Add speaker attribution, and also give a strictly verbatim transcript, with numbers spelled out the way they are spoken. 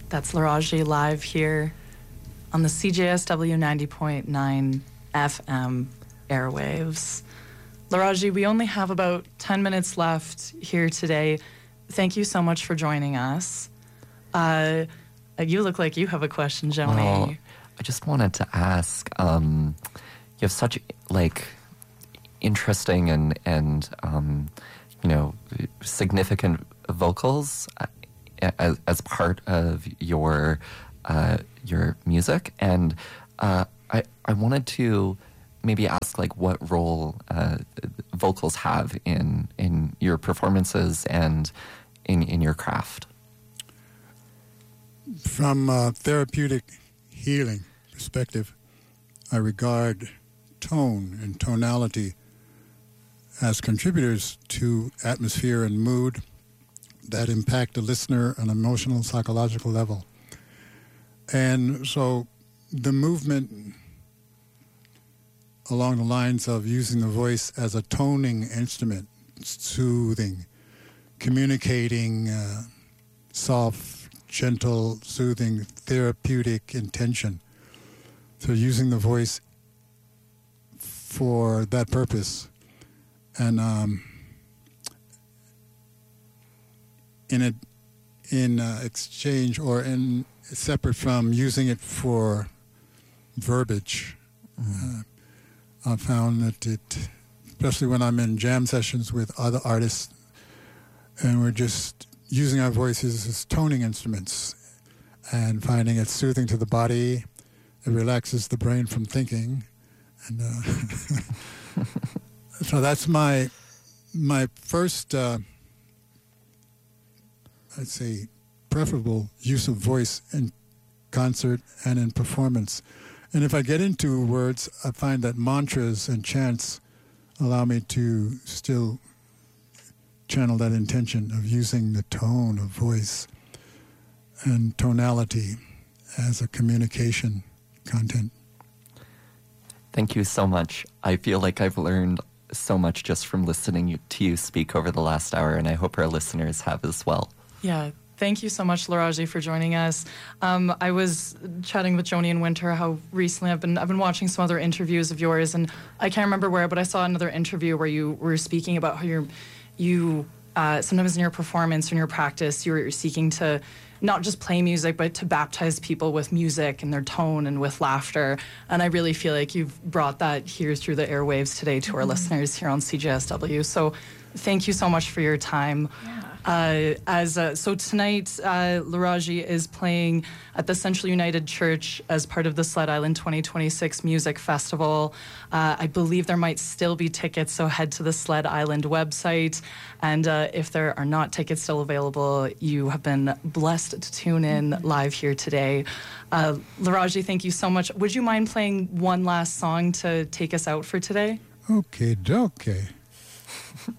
Speaker 1: That's Laraji live here on the C J S W ninety point nine F M airwaves. Laraji, we only have about ten minutes left here today. Thank you so much for joining us. Uh, you look like you have a question, Joni.
Speaker 2: Well, I just wanted to ask, um, you have such, like, interesting and, and um, you know, significant vocals as, as part of your uh, your music, and uh, I I wanted to maybe ask, like, what role uh, vocals have in in your performances and in in your craft.
Speaker 3: From a therapeutic healing perspective, I regard tone and tonality as contributors to atmosphere and mood that impact the listener on an emotional, psychological level. And so the movement along the lines of using the voice as a toning instrument, soothing, communicating, uh, soft, gentle, soothing, therapeutic intention. So using the voice for that purpose. And um, in a, in uh, exchange or in separate from using it for verbiage, mm. uh, I found that it, especially when I'm in jam sessions with other artists, and we're just using our voices as toning instruments and finding it soothing to the body, it relaxes the brain from thinking, and uh, so that's my my first. Uh, I'd say, preferable use of voice in concert and in performance. And if I get into words, I find that mantras and chants allow me to still channel that intention of using the tone of voice and tonality as a communication content.
Speaker 2: Thank you so much. I feel like I've learned so much just from listening to you speak over the last hour, and I hope our listeners have as well.
Speaker 1: Yeah, thank you so much, Laraji, for joining us. Um, I was chatting with Joni and Winter how recently I've been I've been watching some other interviews of yours, and I can't remember where, but I saw another interview where you were speaking about how you're, you uh, sometimes in your performance or in your practice, you're, you're seeking to not just play music, but to baptize people with music and their tone and with laughter. And I really feel like you've brought that here through the airwaves today to our mm-hmm. listeners here on C J S W. So thank you so much for your time.
Speaker 4: Yeah.
Speaker 1: Uh, as uh, so tonight, uh, Laraji is playing at the Central United Church as part of the Sled Island twenty twenty-six Music Festival. Uh, I believe there might still be tickets, so head to the Sled Island website. And uh, if there are not tickets still available, you have been blessed to tune in live here today. Uh, Laraji, thank you so much. Would you mind playing one last song to take us out for today?
Speaker 3: Okay, okay.